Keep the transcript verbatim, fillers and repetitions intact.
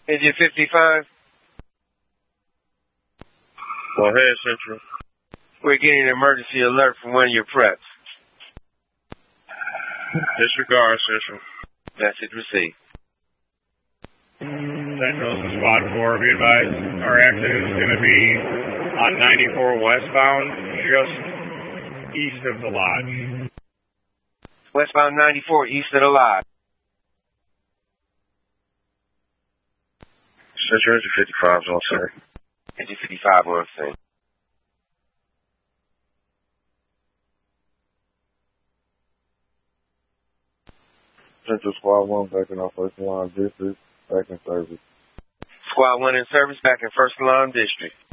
Engine fifty-five. Go ahead, Central. We're getting an emergency alert from one of your preps. Disregard, Central. Message received. Central to Squad four, be advised, our exit is going to be on ninety-four westbound, just east of the lodge. Westbound ninety-four, east of the lodge. Central, Engine fifty-five is on scene. Engine fifty-five on scene. Central Squad one back in our first line district, back in service. Squad one in service, back in first alarm district.